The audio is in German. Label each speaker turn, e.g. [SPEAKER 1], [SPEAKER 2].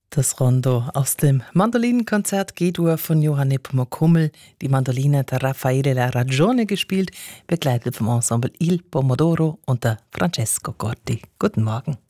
[SPEAKER 1] Das Rondo aus dem Mandolinenkonzert G-Dur von Johann Nepomuk Hummel, die Mandoline der Raffaele La Ragione gespielt, begleitet vom Ensemble Il Pomodoro unter Francesco Corti. Guten Morgen.